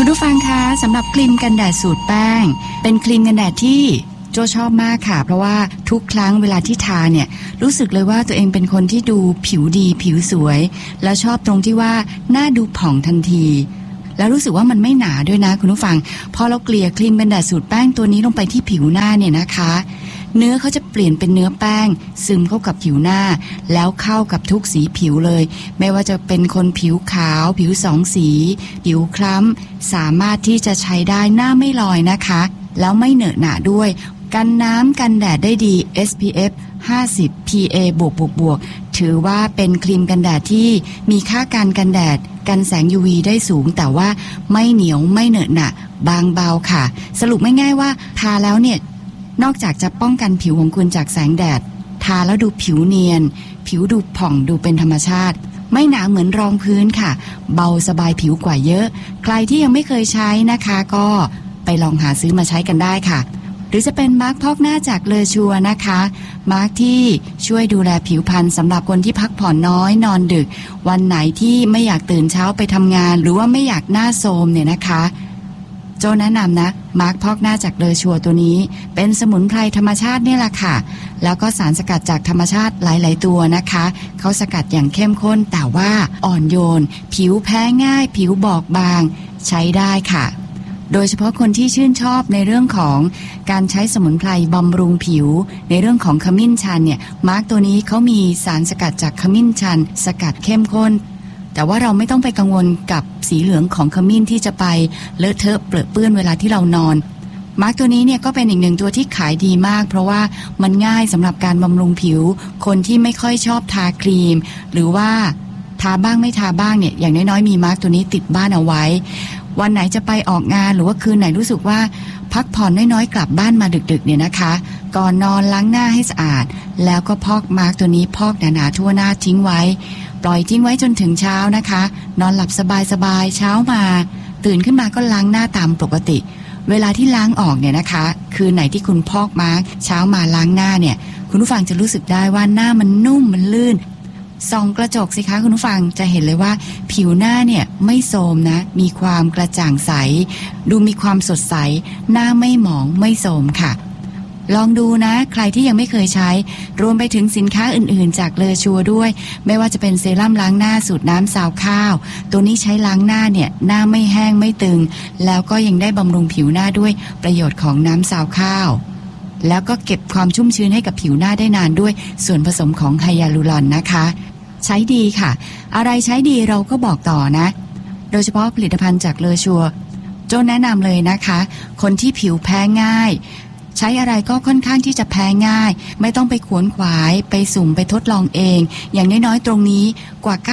คุณผู้ฟังคะสำหรับครีมกันแดดสูตรแป้งเป็นครีมกันแดดที่โจชอบมากค่ะเพราะว่าทุกครั้งเวลาที่ทาเนี่ยรู้สึกเลยว่าตัวเองเป็นคนที่ดูผิวดีผิวสวยแล้วชอบตรงที่ว่าหน้าดูผ่องทันทีแล้วรู้สึกว่ามันไม่หนาด้วยนะคุณผู้ฟังพอเราเกลี่ยครีมกันแดดสูตรแป้งตัวนี้ลงไปที่ผิวหน้าเนี่ยนะคะเนื้อเขาจะเปลี่ยนเป็นเนื้อแป้งซึมเข้ากับผิวหน้าแล้วเข้ากับทุกสีผิวเลยไม่ว่าจะเป็นคนผิวขาวผิวสองสีผิวคล้ำสามารถที่จะใช้ได้หน้าไม่ลอยนะคะแล้วไม่เหนอะหนะด้วยกันน้ำกันแดดได้ดี SPF 50 PA บวกถือว่าเป็นครีมกันแดดที่มีค่าการกันแดดกันแสง UV ได้สูงแต่ว่าไม่เหนียวไม่เหนอะหนะบางเบาค่ะสรุปง่ายๆว่าทาแล้วเนี่ยนอกจากจะป้องกันผิวของคุณจากแสงแดดทาแล้วดูผิวเนียนผิวดูผ่องดูเป็นธรรมชาติไม่หนาเหมือนรองพื้นค่ะเบาสบายผิวกว่าเยอะใครที่ยังไม่เคยใช้นะคะก็ไปลองหาซื้อมาใช้กันได้ค่ะหรือจะเป็นมาร์คพอกหน้าจากเลอชัวนะคะมาร์คที่ช่วยดูแลผิวพรรณสำหรับคนที่พักผ่อนน้อยนอนดึกวันไหนที่ไม่อยากตื่นเช้าไปทำงานหรือว่าไม่อยากหน้าโทรมเนี่ยนะคะโจแนะนำนะมาร์คพอกหน้าจากเลอชัวตัวนี้เป็นสมุนไพรธรรมชาตินี่แหละค่ะแล้วก็สารสกัดจากธรรมชาติหลายๆตัวนะคะเขาสกัดอย่างเข้มข้นแต่ว่าอ่อนโยนผิวแพ้ง่ายผิวบอบบางใช้ได้ค่ะโดยเฉพาะคนที่ชื่นชอบในเรื่องของการใช้สมุนไพรบำรุงผิวในเรื่องของขมิ้นชันเนี่ยมาร์คตัวนี้เขามีสารสกัดจากขมิ้นชันสกัดเข้มข้นแต่ว่าเราไม่ต้องไปกังวลกับสีเหลืองของขมิ้นที่จะไปเลอะเทอะเปรอะเปื้อนเวลาที่เรานอนมาร์คตัวนี้เนี่ยก็เป็นอีกหนึ่งตัวที่ขายดีมากเพราะว่ามันง่ายสำหรับการบำรุงผิวคนที่ไม่ค่อยชอบทาครีมหรือว่าทาบ้างไม่ทาบ้างเนี่ยอย่างน้อยๆมีมาร์คตัวนี้ติดบ้านเอาไว้วันไหนจะไปออกงานหรือว่าคืนไหนรู้สึกว่าพักผ่อนน้อยๆกลับบ้านมาดึกๆเนี่ยนะคะก่อนนอนล้างหน้าให้สะอาดแล้วก็พอกมาร์คตัวนี้พอกหนาๆทั่วหน้าทิ้งไว้ปล่อยทิ้งไว้จนถึงเช้านะคะนอนหลับสบายๆเช้ามาตื่นขึ้นมาก็ล้างหน้าตามปกติเวลาที่ล้างออกเนี่ยนะคะคืนไหนที่คุณพอกมาร์คเช้ามาล้างหน้าเนี่ยคุณผู้ฟังจะรู้สึกได้ว่าหน้ามันนุ่มมันลื่นส่องกระจกสิคะคุณผู้ฟังจะเห็นเลยว่าผิวหน้าเนี่ยไม่โทรมนะมีความกระจ่างใสดูมีความสดใสหน้าไม่หมองไม่โทรมค่ะลองดูนะใครที่ยังไม่เคยใช้รวมไปถึงสินค้าอื่นๆจากเลอชัวด้วยไม่ว่าจะเป็นเซรั่มล้างหน้าสูตรน้ำซาวข้าวตัวนี้ใช้ล้างหน้าเนี่ยหน้าไม่แห้งไม่ตึงแล้วก็ยังได้บำรุงผิวหน้าด้วยประโยชน์ของน้ำซาวข้าวแล้วก็เก็บความชุ่มชื้นให้กับผิวหน้าได้นานด้วยส่วนผสมของไฮยาลูรอนนะคะใช้ดีค่ะอะไรใช้ดีเราก็บอกต่อนะโดยเฉพาะผลิตภัณฑ์จากเลอชัวโจแนะนำเลยนะคะคนที่ผิวแพ้ง่ายใช้อะไรก็ค่อนข้างที่จะแพ้ง่ายไม่ต้องไปขวนขวายไปสุ่มไปทดลองเองอย่างน้อยๆตรงนี้กว่า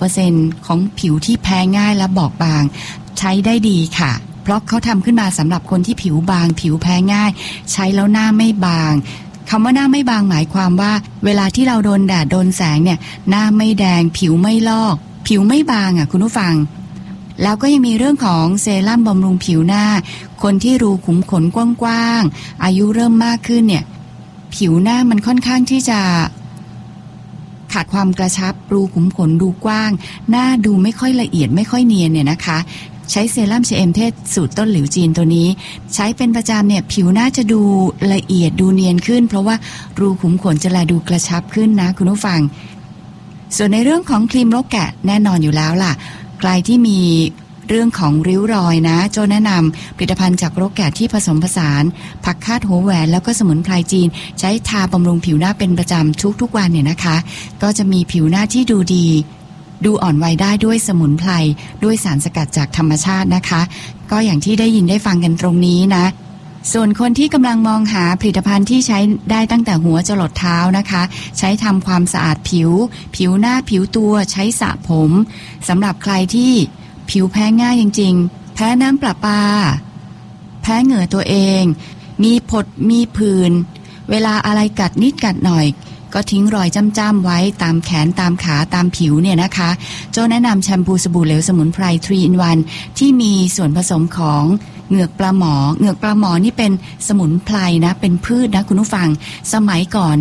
90% ของผิวที่แพ้ง่ายและบอบบางใช้ได้ดีค่ะเพราะเขาทำขึ้นมาสำหรับคนที่ผิวบางผิวแพ้ง่ายใช้แล้วหน้าไม่บางคำว่าหน้าไม่บางหมายความว่าเวลาที่เราโดนแดดโดนแสงเนี่ยหน้าไม่แดงผิวไม่ลอกผิวไม่บางคุณผู้ฟังแล้วก็ยังมีเรื่องของเซรั่มบำรุงผิวหน้าคนที่รูขุมขนกว้างๆอายุเริ่มมากขึ้นเนี่ยผิวหน้ามันค่อนข้างที่จะขาดความกระชับรูขุมขนดูกว้างหน้าดูไม่ค่อยละเอียดไม่ค่อยเนียนเนี่ยนะคะใช้เซรั่ม CM เทศสูตรต้นหลิวจีนตัวนี้ใช้เป็นประจำเนี่ยผิวหน้าจะดูละเอียดดูเนียนขึ้นเพราะว่ารูขุมขนจะแลดูกระชับขึ้นนะคุณผู้ฟังส่วนในเรื่องของครีมรกแกะแน่นอนอยู่แล้วล่ะใครที่มีเรื่องของริ้วรอยนะโจแนะนำผลิตภัณฑ์จากรกแกะที่ผสมผสานผักคาดหัวแหวนแล้วก็สมุนไพรจีนใช้ทาบำรุงผิวหน้าเป็นประจำทุกวันเนี่ยนะคะก็จะมีผิวหน้าที่ดูดีดูอ่อนวัยได้ด้วยสมุนไพรด้วยสารสกัดจากธรรมชาตินะคะก็อย่างที่ได้ยินได้ฟังกันตรงนี้นะส่วนคนที่กำลังมองหาผลิตภัณฑ์ที่ใช้ได้ตั้งแต่หัวจรดเท้านะคะใช้ทำความสะอาดผิวหน้าผิวตัวใช้สระผมสำหรับใครที่ผิวแพ้ง่ายจริงๆแพ้น้ำประปาแพ้เหงื่อตัวเองมีผดมีผื่นเวลาอะไรกัดนิดกัดหน่อยก็ทิ้งรอยจ้ำๆไว้ตามแขนตามขาตามผิวเนี่ยนะคะโจแนะนำแชมพูสบู่เหลวสมุนไพร 3-in-1 ที่มีส่วนผสมของเหงือกปลาหมอนี่เป็นสมุนไพรนะเป็นพืชนะคุณผู้ฟังสมัยก่อนเนี่ย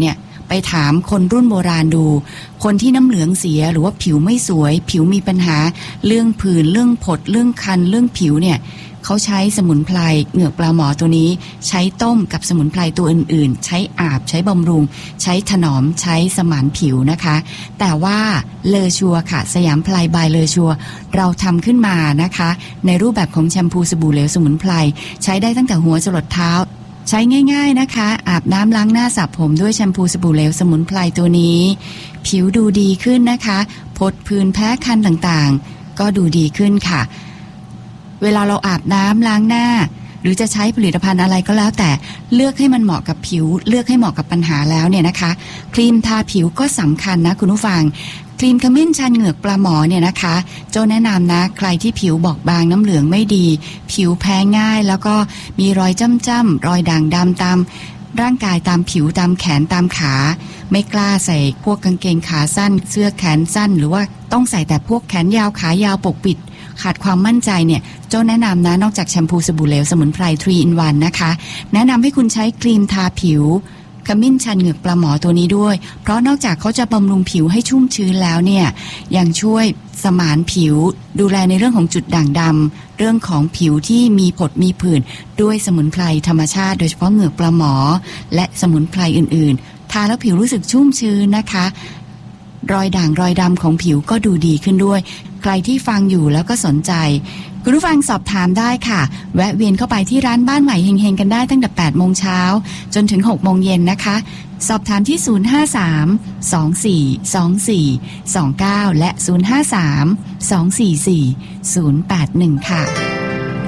ไปถามคนรุ่นโบราณดูคนที่น้ำเหลืองเสียหรือว่าผิวไม่สวยผิวมีปัญหาเรื่องผื่นเรื่องผดเรื่องคันเรื่องผิวเนี่ยเขาใช้สมุนไพรเหงือกปลาหมอตัวนี้ใช้ต้มกับสมุนไพรตัวอื่นๆใช้อาบใช้บำรุงใช้ถนอมใช้สมานผิวนะคะแต่ว่าเลอชัวค่ะสยามไพรบายเลอชัวเราทำขึ้นมานะคะในรูปแบบของแชมพูสบู่เหลวสมุนไพรใช้ได้ตั้งแต่หัวจรดเท้าใช้ง่ายๆนะคะอาบน้ำล้างหน้าสระผมด้วยแชมพูสบู่เหลวสมุนไพรตัวนี้ผิวดูดีขึ้นนะคะผดผื่นแพ้คันต่างๆก็ดูดีขึ้นค่ะเวลาเราอาบน้ำล้างหน้าหรือจะใช้ผลิตภัณฑ์อะไรก็แล้วแต่เลือกให้มันเหมาะกับผิวเลือกให้เหมาะกับปัญหาแล้วเนี่ยนะคะครีมทาผิวก็สำคัญนะคุณผู้ฟังครีมขมิ้นชันเหงือกปลาหมอเนี่ยนะคะโจ้แนะนำนะใครที่ผิวบอบบางน้ำเหลืองไม่ดีผิวแพ้ง่ายแล้วก็มีรอยจ้ำๆรอยด่างดำตามร่างกายตามผิวตามแขนตามขาไม่กล้าใส่พวกกางเกงขาสั้นเสื้อแขนสั้นหรือว่าต้องใส่แต่พวกแขนยาวขายาวปกปิดขาดความมั่นใจเนี่ยโจ้แนะนำนะนอกจากแชมพูสบู่เหลวสมุนไพร 3 in 1 นะคะแนะนำให้คุณใช้ครีมทาผิวขมิ้นชันเหงือกปลาหมอตัวนี้ด้วยเพราะนอกจากเขาจะบำรุงผิวให้ชุ่มชื้นแล้วเนี่ยยังช่วยสมานผิวดูแลในเรื่องของจุดด่างดำเรื่องของผิวที่มีผดมีผื่นด้วยสมุนไพรธรรมชาติโดยเฉพาะเหงือกปลาหมอและสมุนไพรอื่นๆทาแล้วผิวรู้สึกชุ่มชื้นนะคะรอยด่างรอยดำของผิวก็ดูดีขึ้นด้วยใครที่ฟังอยู่แล้วก็สนใจคุณผู้ฟังสอบถามได้ค่ะแวะเวียนเข้าไปที่ร้านบ้านใหม่เฮงๆกันได้ตั้งแต่ 8 โมงเช้าจนถึง 6 โมงเย็นนะคะสอบถามที่ 053-2424-29 และ 053-244-081 ค่ะ